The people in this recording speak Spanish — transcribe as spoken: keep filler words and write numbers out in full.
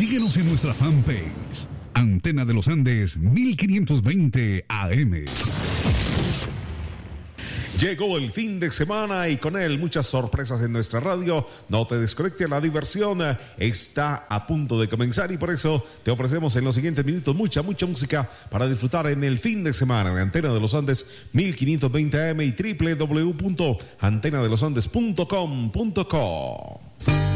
Síguenos en nuestra fanpage, Antena de los Andes mil quinientos veinte A M. Llegó el fin de semana y con él muchas sorpresas en nuestra radio. No te desconectes, la diversión está a punto de comenzar y por eso te ofrecemos en los siguientes minutos mucha, mucha música para disfrutar en el fin de semana de Antena de los Andes mil quinientos veinte A M y doble u doble u doble u punto antena de los andes punto com punto co.